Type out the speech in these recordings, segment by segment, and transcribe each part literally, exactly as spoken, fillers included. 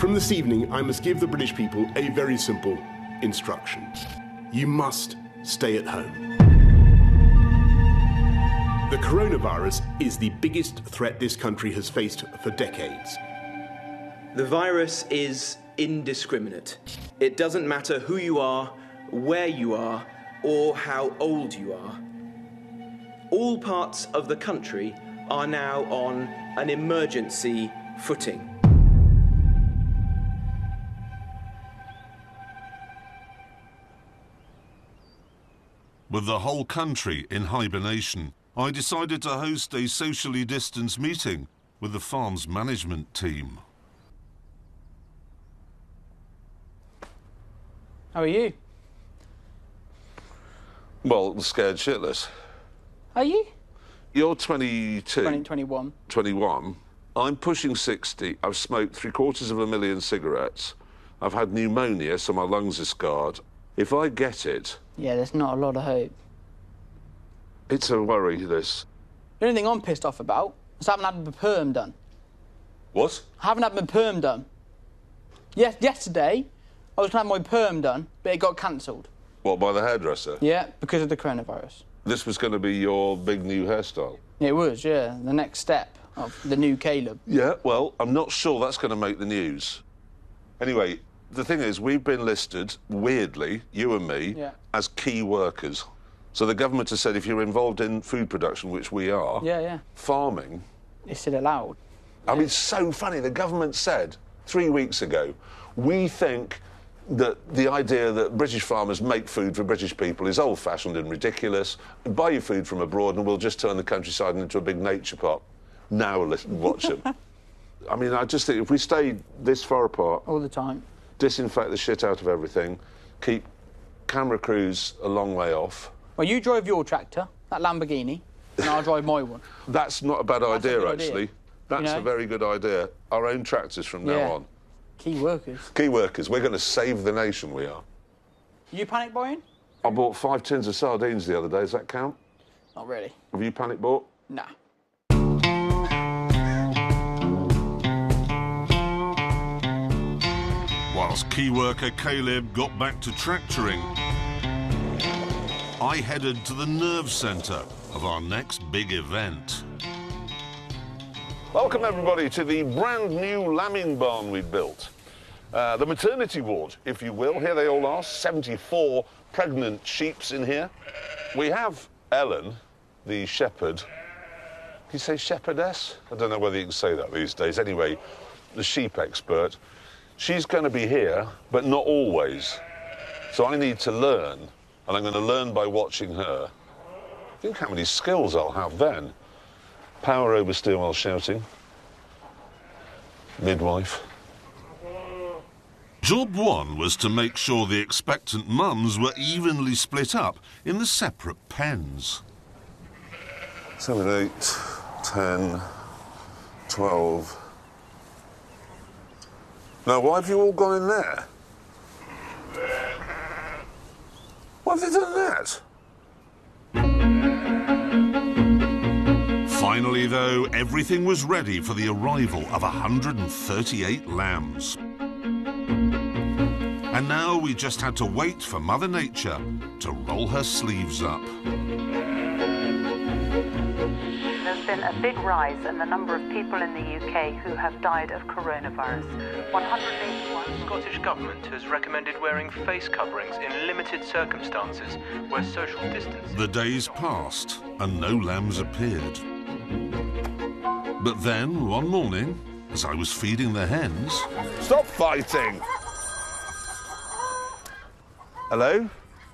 From this evening, I must give the British people a very simple instruction. You must stay at home. The coronavirus is the biggest threat this country has faced for decades. The virus is indiscriminate. It doesn't matter who you are, where you are, or how old you are. All parts of the country are now on an emergency footing. With the whole country in hibernation, I decided to host a socially distanced meeting with the farm's management team. How are you? Well, scared shitless. Are you? You're twenty-two. twenty, twenty-one. twenty-one. I'm pushing sixty. I've smoked three quarters of a million cigarettes. I've had pneumonia, so my lungs are scarred. If I get it... Yeah, there's not a lot of hope. It's a worry, this. The only thing I'm pissed off about is I haven't had my perm done. What? I haven't had my perm done. Yes, yesterday, I was going to have my perm done, but it got cancelled. What, by the hairdresser? Yeah, because of the coronavirus. This was going to be your big new hairstyle? It was, yeah. The next step of the new Caleb. Yeah, well, I'm not sure that's going to make the news. Anyway, the thing is, we've been listed, weirdly, you and me, yeah. as key workers. So the government has said if you're involved in food production, which we are, yeah, yeah. farming... It's still allowed. I mean, it's so funny. The government said three weeks ago, we think that the idea that British farmers make food for British people is old-fashioned and ridiculous. Buy your food from abroad and we'll just turn the countryside into a big nature park. Now listen, watch them. I mean, I just think if we stay this far apart... All the time. Disinfect the shit out of everything, keep camera crews a long way off. Well, you drive your tractor, that Lamborghini, and I'll drive my one. That's not a bad That's idea, a good actually. idea. That's You know? a very good idea. Our own tractors from Yeah. now on. Key workers. Key workers. We're going to save the nation, we are. You panic buying? I bought five tins of sardines the other day. Does that count? Not really. Have you panic bought? Nah. Whilst key worker Caleb got back to tractoring, I headed to the nerve centre of our next big event. Welcome, everybody, to the brand new lambing barn we built. Uh, the maternity ward, if you will. Here they all are, seventy-four pregnant sheeps in here. We have Ellen, the shepherd. Can you say shepherdess? I don't know whether you can say that these days. Anyway, the sheep expert. She's going to be here, but not always. So I need to learn, and I'm going to learn by watching her. Think how many skills I'll have then. Power over steer while shouting. Midwife. Job one was to make sure the expectant mums were evenly split up in the separate pens. Seven, eight, ten, twelve. Now, why have you all gone in there? Why have they done that? Finally, though, everything was ready for the arrival of one hundred thirty-eight lambs. And now we just had to wait for Mother Nature to roll her sleeves up. There's been a big rise in the number of people in the U K who have died of coronavirus. one hundred eighty-one. The Scottish Government has recommended wearing face coverings in limited circumstances where social distance... The days passed and no lambs appeared. But then, one morning, as I was feeding the hens... Stop fighting! Hello?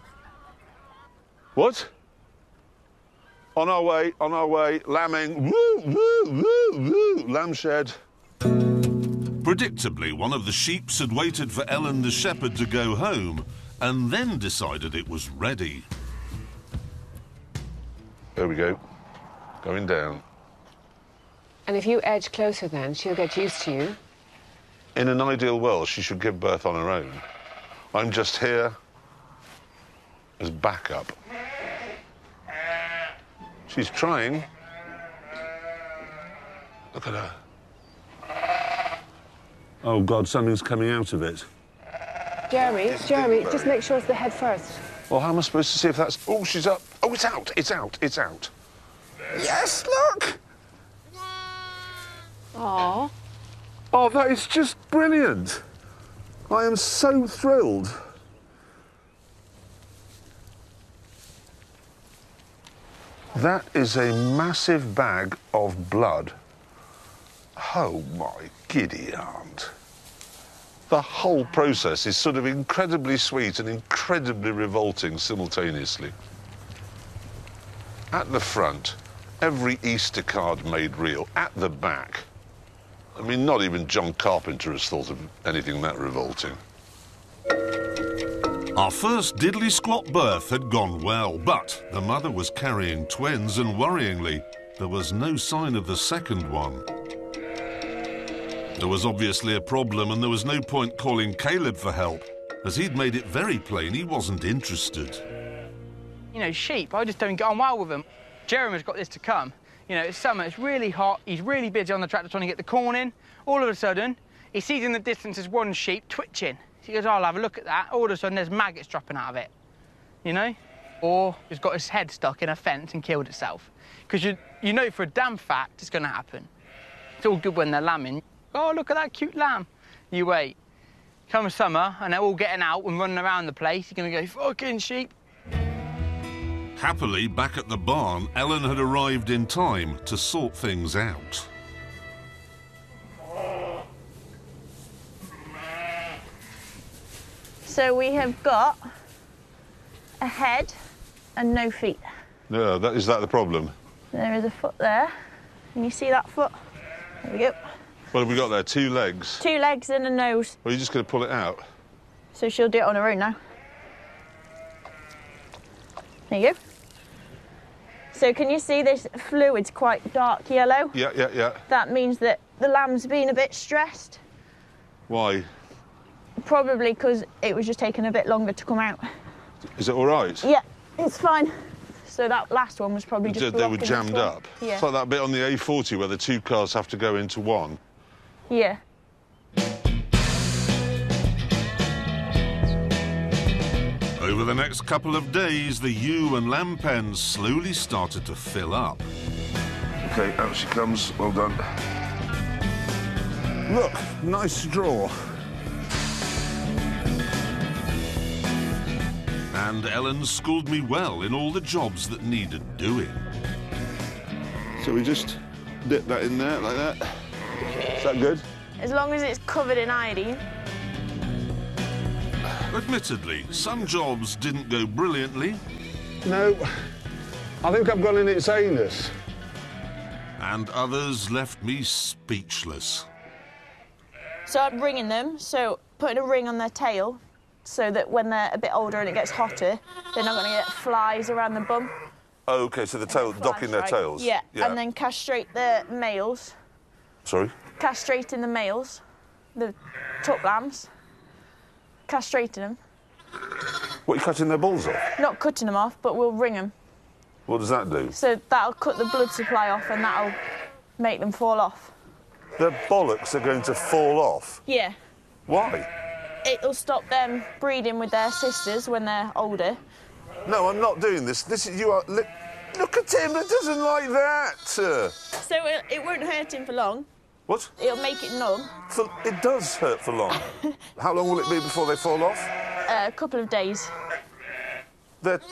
What? On our way, on our way, lambing. Woo, woo, woo, woo, lamb shed. Predictably, one of the sheeps had waited for Ellen the shepherd to go home and then decided it was ready. There we go. Going down. And if you edge closer then, she'll get used to you. In an ideal world, she should give birth on her own. I'm just here as backup. She's trying. Look at her. Oh, God, something's coming out of it. Jeremy, Jeremy, just make sure it's the head first. Well, how am I supposed to see if that's... Oh, she's up. Oh, it's out, it's out, it's out. Yes, look! Aww. Oh, that is just brilliant. I am so thrilled. That is a massive bag of blood. Oh, my giddy aunt. The whole process is sort of incredibly sweet and incredibly revolting simultaneously. At the front, every Easter card made real. At the back, I mean, not even John Carpenter has thought of anything that revolting. Our first diddly squat birth had gone well, but the mother was carrying twins and worryingly, there was no sign of the second one. There was obviously a problem and there was no point calling Caleb for help, as he'd made it very plain he wasn't interested. You know, sheep, I just don't get on well with them. Jeremy's got this to come. You know, it's summer, it's really hot, he's really busy on the tractor trying to get the corn in. All of a sudden, he sees in the distance there's one sheep twitching. He goes, I'll have a look at that. All of a sudden, there's maggots dropping out of it, you know? Or it's got its head stuck in a fence and killed itself. Because you, you know for a damn fact it's going to happen. It's all good when they're lambing. Oh, look at that cute lamb. You wait. Come summer, and they're all getting out and running around the place. You're going to go, fucking sheep. Happily, back at the barn, Ellen had arrived in time to sort things out. So we have got a head and no feet. Yeah, that, is that the problem? There is a foot there. Can you see that foot? There we go. What have we got there? Two legs? Two legs and a nose. Well, you're just going to pull it out? So she'll do it on her own now. There you go. So can you see this fluid's quite dark yellow? Yeah, yeah, yeah. That means that the lamb's been a bit stressed. Why? Probably because it was just taking a bit longer to come out. Is it all right? Yeah, it's fine. So that last one was probably just They, they were blocking jammed this one. up? Yeah. It's like that bit on the A forty where the two cars have to go into one. Yeah. Over the next couple of days, the ewe and lamb pens slowly started to fill up. OK, out she comes. Well done. Look, nice straw. And Ellen schooled me well in all the jobs that needed doing. So we just dip that in there like that. Is that good? As long as it's covered in iodine. Admittedly, some jobs didn't go brilliantly. No, I think I've gone in its anus. And others left me speechless. So I'm ringing them, so putting a ring on their tail so that when they're a bit older and it gets hotter, they're not going to get flies around the bum. Oh, OK, so the tail, docking their right? tails? Yeah. yeah, and then castrate the males. Sorry? Castrating the males, the tuck lambs. Castrating them. What, you're cutting their balls off? Not cutting them off, but we'll ring them. What does that do? So that'll cut the blood supply off and that'll make them fall off. Their bollocks are going to fall off? Yeah. Why? It'll stop them breeding with their sisters when they're older. No, I'm not doing this. This is you are. Li look at him. It doesn't like that. Uh, So it, it won't hurt him for long. what? It'll make it numb. For, it does hurt for long. How long will it be before they fall off? Uh, a couple of days. They're...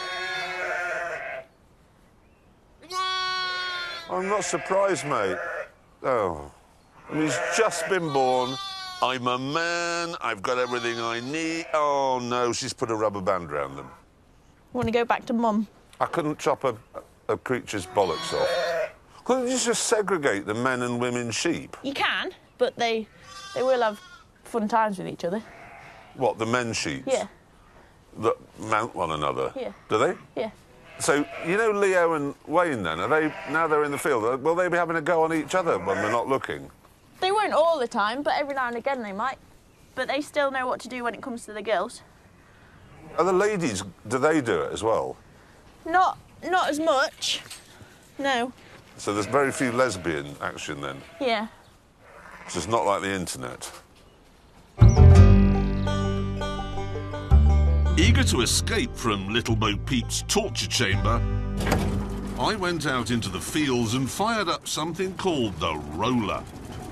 I'm not surprised, mate. Oh. I mean, he's just been born. I'm a man. I've got everything I need. Oh, no, she's put a rubber band around them. Want to go back to mum? I couldn't chop a, a creature's bollocks off. Couldn't you just segregate the men and women sheep? You can, but they they will have fun times with each other. What, the men sheep? Yeah. That mount one another? Yeah. Do they? Yeah. So, you know Leo and Wayne, then? Are they, now they're in the field, will they be having a go on each other when we're not looking? They won't all the time, but every now and again they might. But they still know what to do when it comes to the girls. Are the ladies, do they do it as well? Not, not as much. No. So there's very few lesbian action then? Yeah. It's just not like the internet. Eager to escape from Little Bo Peep's torture chamber, I went out into the fields and fired up something called the roller.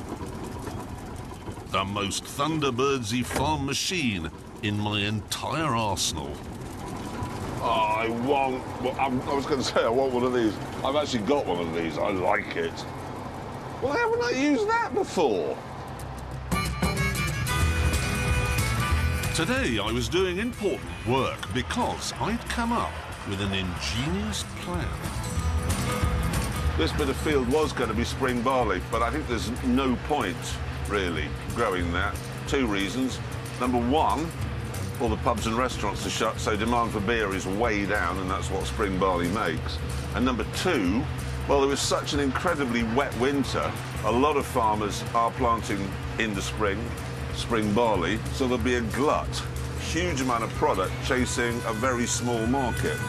The most Thunderbirdsy farm machine in my entire arsenal. Oh, I want... Well, I'm, I was going to say I want one of these. I've actually got one of these. I like it. Why haven't I used that before? Today I was doing important work because I'd come up with an ingenious plan. This bit of field was going to be spring barley, but I think there's no point, really, growing that. Two reasons. Number one, all the pubs and restaurants are shut, so demand for beer is way down, and that's what spring barley makes. And number two, well, there was such an incredibly wet winter, a lot of farmers are planting in the spring, spring barley, so there'll be a glut, huge amount of product chasing a very small market.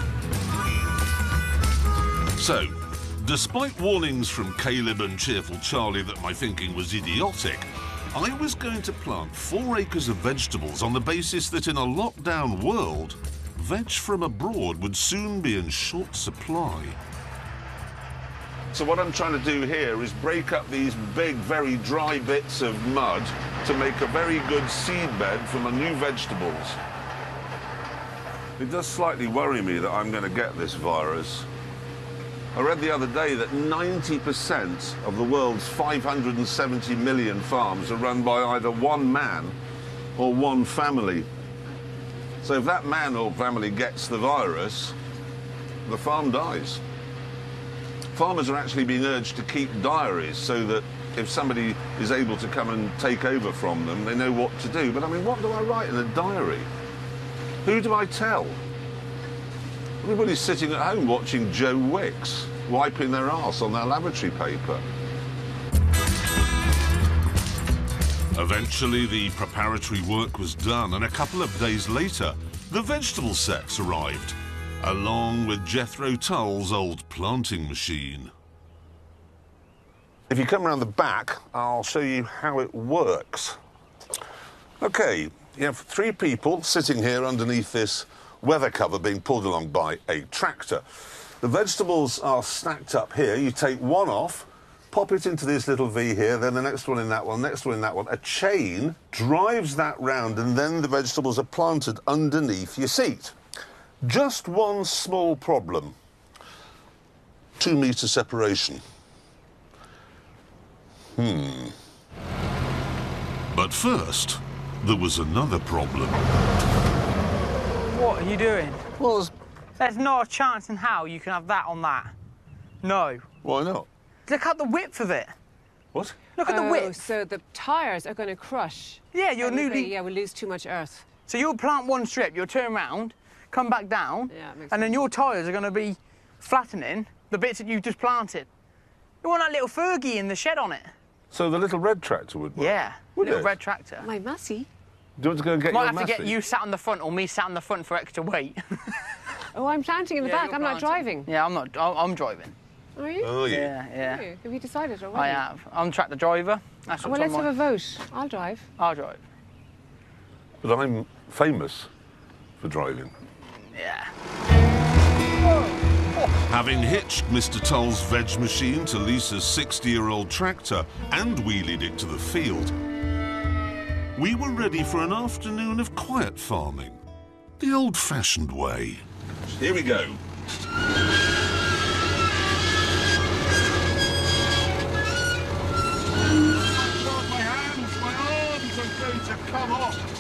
So, despite warnings from Caleb and Cheerful Charlie that my thinking was idiotic, I was going to plant four acres of vegetables on the basis that in a lockdown world, veg from abroad would soon be in short supply. So what I'm trying to do here is break up these big, very dry bits of mud to make a very good seed bed for my new vegetables. It does slightly worry me that I'm going to get this virus. I read the other day that ninety percent of the world's five hundred seventy million farms are run by either one man or one family. So if that man or family gets the virus, the farm dies. Farmers are actually being urged to keep diaries so that if somebody is able to come and take over from them, they know what to do. But I mean, what do I write in a diary? Who do I tell? Everybody's sitting at home watching Joe Wicks, wiping their arse on their lavatory paper. Eventually, the preparatory work was done, and a couple of days later, the vegetable sets arrived, along with Jethro Tull's old planting machine. If you come around the back, I'll show you how it works. OK, you have three people sitting here underneath this weather cover being pulled along by a tractor. The vegetables are stacked up here. You take one off, pop it into this little V here, then the next one in that one, next one in that one. A chain drives that round, and then the vegetables are planted underneath your seat. Just one small problem. Two metre separation. Hmm. But first, there was another problem. What are you doing? Well, there's not a chance in hell you can have that on that. No. Why not? Look at the width of it. What? Look at oh, the width. So the tyres are going to crush. Yeah, you're newly... Yeah, we'll lose too much earth. So you'll plant one strip, you'll turn around, come back down, yeah, makes and sense. then your tyres are going to be flattening the bits that you just planted. You want that little Fergie in the shed on it. So the little red tractor would work? Yeah, would little it? red tractor. My Massey. Do you want to go and get Might your have Massey? to get you sat on the front or me sat on the front for extra weight. Oh, I'm planting in the Yeah, back. you're I'm not planting. driving. Yeah, I'm not. I'm driving. Are you? Oh, yeah. Yeah, yeah. Are you? Have you decided already? I have. I'm tractor driver. That's Well, what's let's on have my... a vote. I'll drive. I'll drive. But I'm famous for driving. Yeah. Having hitched Mister Tull's veg machine to Lisa's sixty-year-old tractor and wheelied it to the field, we were ready for an afternoon of quiet farming, the old-fashioned way. Here we go. My hands, my arms are going to come off.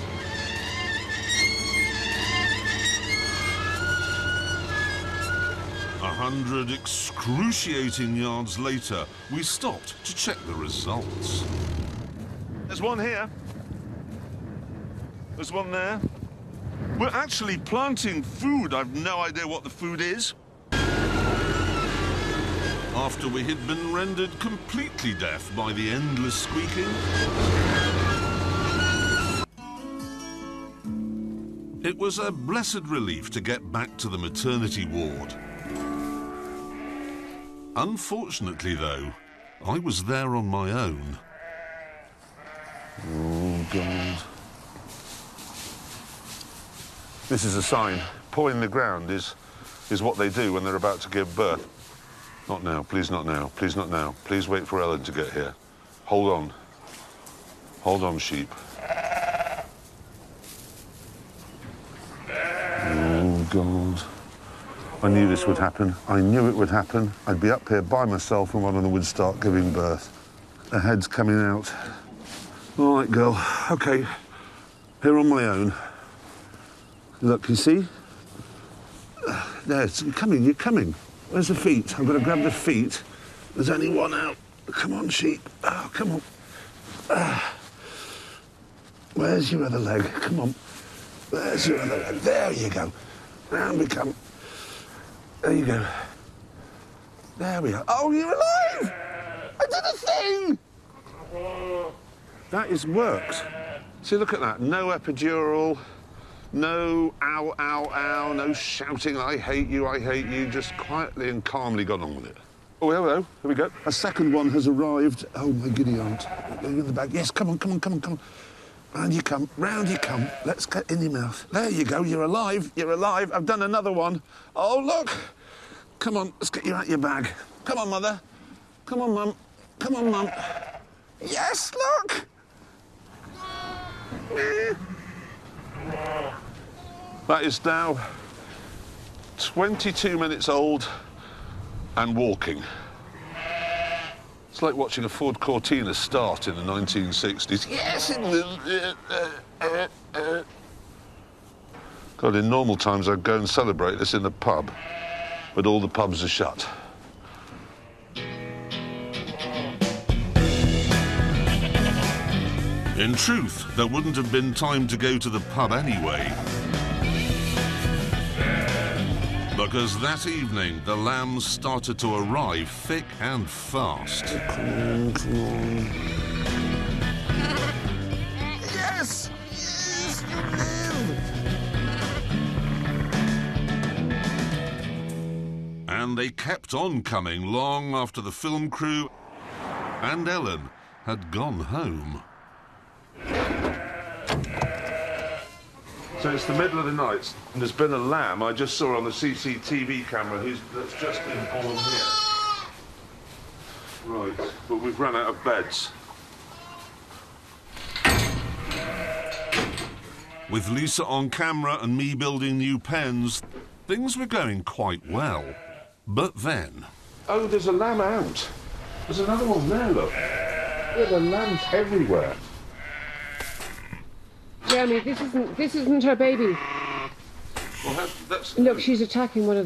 A hundred excruciating yards later, we stopped to check the results. There's one here. There's one there. We're actually planting food. I've no idea what the food is. After we had been rendered completely deaf by the endless squeaking, it was a blessed relief to get back to the maternity ward. Unfortunately, though, I was there on my own. God. This is a sign. Pawing the ground is, is what they do when they're about to give birth. Not now, please not now, please not now. Please wait for Ellen to get here. Hold on. Hold on, sheep. Oh, God. I knew this would happen. I knew it would happen. I'd be up here by myself and one of them would start giving birth. The head's coming out. All right, girl. OK. Here on my own. Look, you see? There, you're coming, you're coming. Where's the feet? I've got to grab the feet. There's only one out. Come on, sheep. Oh, come on. Ah. Where's your other leg? Come on. There's your other leg. There you go. Round we come. There you go. There we are. Oh, you're alive! I did a thing! That is worked. See, look at that. No epidural. No ow, ow, ow. No shouting, I hate you, I hate you. Just quietly and calmly got on with it. Oh, hello. Here we go. A second one has arrived. Oh, my giddy aunt. In the bag. Yes, come on, come on, come on, come on. Round you come, round you come. Let's get in your mouth. There you go, you're alive, you're alive. I've done another one. Oh, look. Come on, let's get you out your bag. Come on, Mother. Come on, Mum. Come on, Mum. Yes, look. That is now twenty-two minutes old and walking. It's like watching a Ford Cortina start in the nineteen sixties. Yes, it will. God, in normal times I'd go and celebrate this in the pub, but all the pubs are shut. In truth, there wouldn't have been time to go to the pub anyway. Because that evening, the lambs started to arrive thick and fast. Come on, come on. Yes! Yes, you live! And they kept on coming long after the film crew and Ellen had gone home. So it's the middle of the night, and there's been a lamb I just saw on the C C T V camera who's that's just been born here. Right, but we've run out of beds. With Lisa on camera and me building new pens, things were going quite well. But then... Oh, there's a lamb out. There's another one there, look. There are lambs everywhere. Jeremy, this isn't this isn't her baby. Well, that's, that's... Look, she's attacking one of